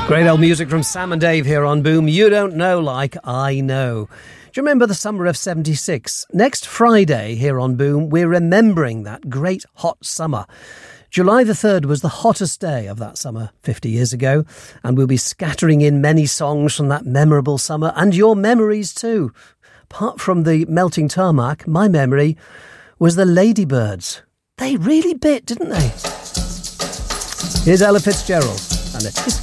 Great old music from Sam and Dave here on Boom. You don't know like I know. Do you remember the summer of 76? Next Friday here on Boom, we're remembering that great hot summer. July the 3rd was the hottest day of that summer 50 years ago, and we'll be scattering in many songs from that memorable summer and your memories too. Apart from the melting tarmac, my memory was the Ladybirds. They really bit, didn't they? Here's Ella Fitzgerald and a